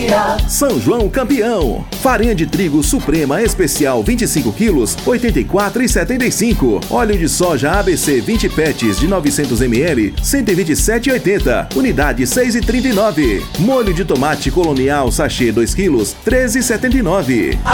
São João campeão. Farinha de trigo Suprema Especial 25 quilos, R$ 84,75. Óleo de soja ABC 20 pets de 900 ml, R$ 127,80. Unidade 6,39. Molho de tomate colonial sachê 2 quilos, R$ 13,79.